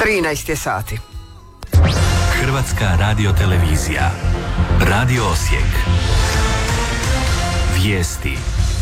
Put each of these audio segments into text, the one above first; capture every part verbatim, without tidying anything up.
trinaest je sati. Hrvatska radiotelevizija. Radio Osijek. Vijesti.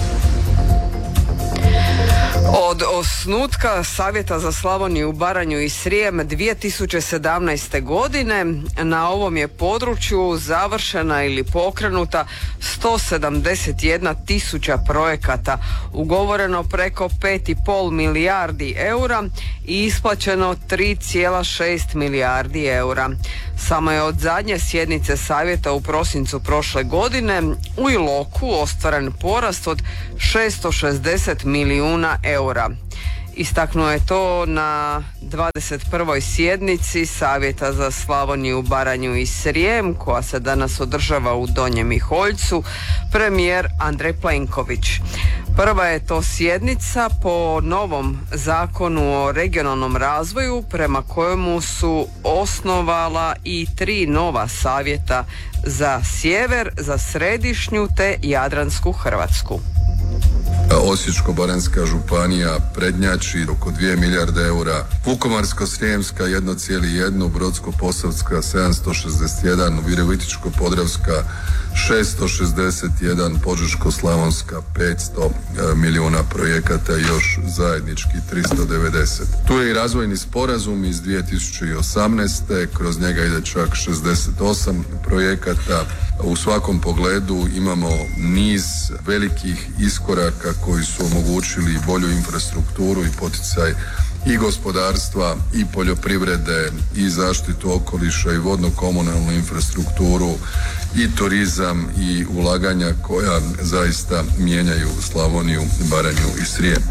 Od osnutka Savjeta za Slavoniju, Baranju i Srijem dvije tisuće sedamnaeste. godine na ovom je području završena ili pokrenuta sto sedamdeset jedna tisuća projekata, ugovoreno preko pet i pol milijardi eura i isplaćeno tri zarez šest milijardi eura. Samo je od zadnje sjednice Savjeta u prosincu prošle godine u Iloku ostvaren porast od šesto šezdeset milijuna eura. Istaknuo je to na dvadeset prvoj sjednici Savjeta za Slavoniju, Baranju i Srijem, koja se danas održava u Donjem Miholjcu, premijer Andrej Plenković. Prva je to sjednica po novom zakonu o regionalnom razvoju, prema kojemu su osnovala i tri nova savjeta za sjever, za središnju te jadransku Hrvatsku. Osječko-baranjska županija prednjači oko dvije milijarde eura, Vukovarsko-srijemska jedan zarez jedan, Brodsko-posavska sedamsto šezdeset jedan, Virovitičko-podravska šesto šezdeset jedan, Požeško-slavonska petsto milijuna projekata, još zajednički tristo devedeset. Tu je i razvojni sporazum iz dvije tisuće osamnaeste. Kroz njega ide čak šezdeset osam projekata. U svakom pogledu imamo niz velikih iskoraka koji su omogućili bolju infrastrukturu i poticaj i gospodarstva i poljoprivrede i zaštitu okoliša i vodno-komunalnu infrastrukturu i turizam i ulaganja koja zaista mijenjaju Slavoniju, Baranju i Srijem.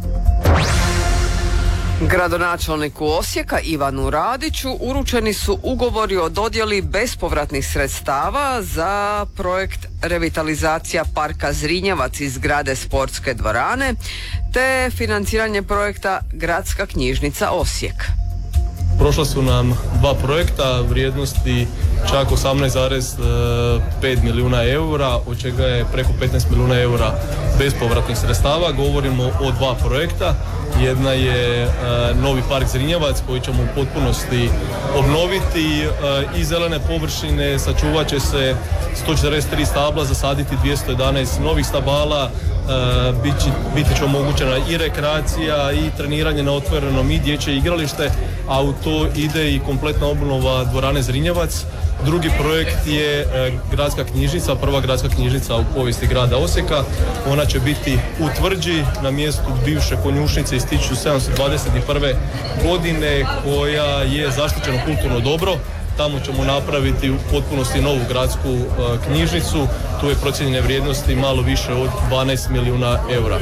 Gradonačelniku Osijeka Ivanu Radiću uručeni su ugovori o dodjeli bespovratnih sredstava za projekt revitalizacija parka Zrinjevac iz zgrade sportske dvorane te financiranje projekta Gradska knjižnica Osijek. Prošla su nam dva projekta vrijednosti čak osamnaest zarez pet milijuna eura, od čega je preko petnaest milijuna eura bespovratnih sredstava. Govorimo o dva projekta. Jedna je uh, novi park Zrinjevac koji ćemo u potpunosti obnoviti uh, i zelene površine, sačuvat će se sto četrdeset tri stabla, zasaditi dvjesto jedanaest novih stabala, uh, biti, biti će omogućena i rekreacija i treniranje na otvorenom i dječje igralište, a u to ide i kompletna obnova dvorane Zrinjevac. Drugi projekt je e, gradska knjižnica, prva gradska knjižnica u povijesti grada Osijeka. Ona će biti u Tvrđi na mjestu bivše konjušnice iz tisuću sedamsto dvadeset prve. godine koja je zaštićeno kulturno dobro. Tamo ćemo napraviti u potpunosti novu gradsku e, knjižnicu. Tu je procijenjene vrijednosti malo više od dvanaest milijuna eura.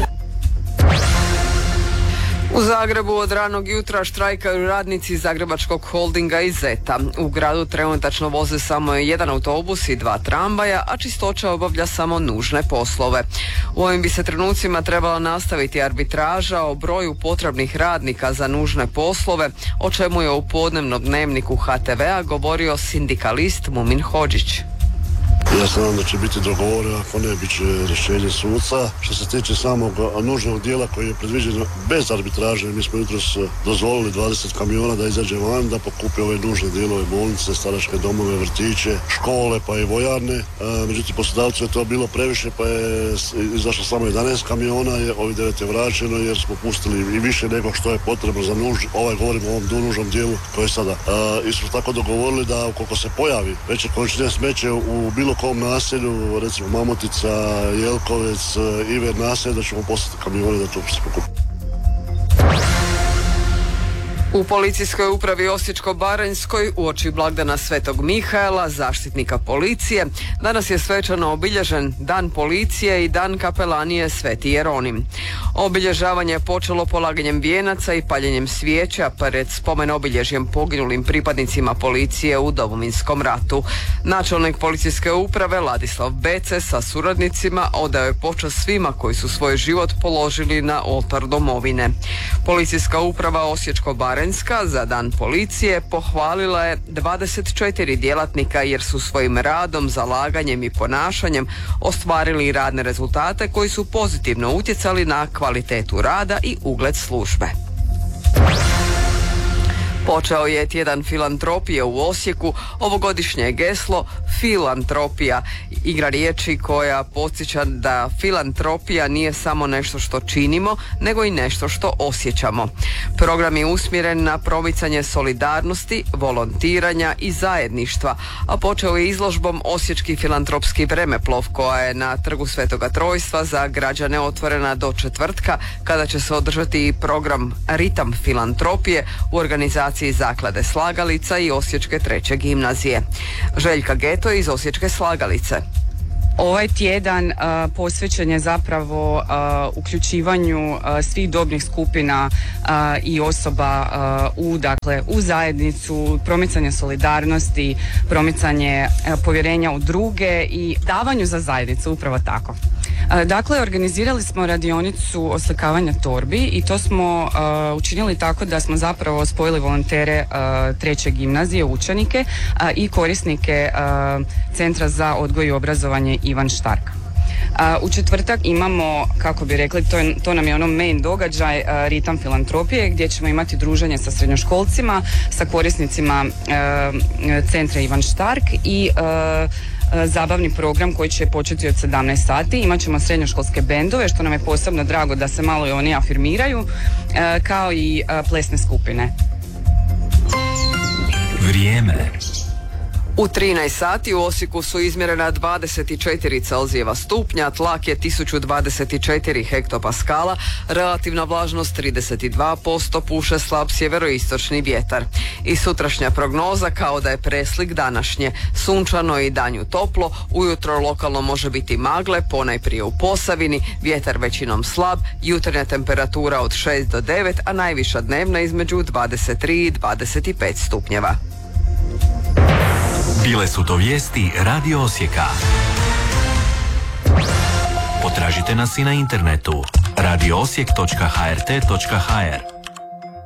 U Zagrebu od ranog jutra štrajkaju radnici Zagrebačkog holdinga i Zeta. U gradu trenutačno voze samo jedan autobus i dva tramvaja, a čistoća obavlja samo nužne poslove. U ovim bi se trenucima trebala nastaviti arbitraža o broju potrebnih radnika za nužne poslove, o čemu je u podnevnom dnevniku ha te vea govorio sindikalist Mumin Hodžić. Ja se nadam da će biti dogovoreno, ako ne, bit će rješenje suca. Što se tiče samog nužnog dijela koji je predviđen bez arbitraže, mi smo jutros dozvolili dvadeset kamiona da izađe van, da pokupi ove nužne dijelove bolnice, staračke domove, vrtiće, škole pa i vojarne. Međutim, poslodavcu je to bilo previše pa je izašlo samo jedanaest kamiona, je, ovi devet je vraćeno jer smo pustili i više nego što je potrebno za nuž, ovaj govorimo o ovom nužnom dijelu koji je sada. I smo tako dogovorili da ukoliko se pojavi veće količine smeće u bilo kom naselju, recimo Mamutica, Jelkovec, Iver naselje, da ćemo poslati kamione da to se pokupi. U policijskoj upravi Osječko-baranjskoj uoči blagdana Svetog Mihaela, zaštitnika policije, danas je svečano obilježen Dan policije i Dan kapelanije Sveti Jeronim. Obilježavanje je počelo polaganjem vijenaca i paljenjem svijeća pred spomen obilježjem poginulim pripadnicima policije u Domovinskom ratu. Načelnik policijske uprave Ladislav Bece sa suradnicima odao je počast svima koji su svoj život položili na oltar domovine. Policijska uprava Osječko-baranjska za Dan policije pohvalila je dvadeset četiri djelatnika jer su svojim radom, zalaganjem i ponašanjem ostvarili radne rezultate koji su pozitivno utjecali na kvalitetu rada i ugled službe. Počeo je tjedan filantropije u Osijeku, ovogodišnje je geslo Filantropija, igra riječi koja podsjeća da filantropija nije samo nešto što činimo, nego i nešto što osjećamo. Program je usmjeren na promicanje solidarnosti, volontiranja i zajedništva, a počeo je izložbom Osječki filantropski vremeplov koja je na Trgu Svetoga Trojstva za građane otvorena do četvrtka, kada će se održati program Ritam filantropije u organizaciji Zaklade Slagalica i Osječke treće gimnazije. Željka Geto iz Osječke Slagalice. Ovaj tjedan uh, posvećen je zapravo uh, uključivanju uh, svih dobnih skupina uh, i osoba uh, u, dakle, u zajednicu, promicanje solidarnosti, promicanje uh, povjerenja u druge i davanju za zajednicu, upravo tako. Uh, dakle, organizirali smo radionicu oslikavanja torbi i to smo uh, učinili tako da smo zapravo spojili volontere uh, treće gimnazije, učenike uh, i korisnike uh, Centra za odgoj i obrazovanje Ivan Štark. Uh, u četvrtak imamo, kako bi rekli, to, je, to nam je ono main događaj, uh, Ritam filantropije, gdje ćemo imati druženje sa srednjoškolcima, sa korisnicima uh, Centra Ivan Štark i uh, zabavni program koji će početi od sedamnaest sati. Imaćemo srednjoškolske bendove, što nam je posebno drago da se malo i oni afirmiraju, kao i plesne skupine. Vrijeme. U trinaest sati u Osijeku su izmjerena dvadeset četiri Celzijeva stupnja, tlak je tisuću dvadeset četiri hektopaskala, relativna vlažnost trideset dva posto, puše slab sjeveroistočni vjetar. I sutrašnja prognoza kao da je preslik današnje. Sunčano i danju toplo, ujutro lokalno može biti magle, ponajprije u Posavini, vjetar većinom slab, jutarnja temperatura od šest do devet, a najviša dnevna između dvadeset tri i dvadeset pet stupnjeva. Bile su to vijesti Radio Osijeka. Potražite nas i na internetu radio osijek točka h r t točka h r.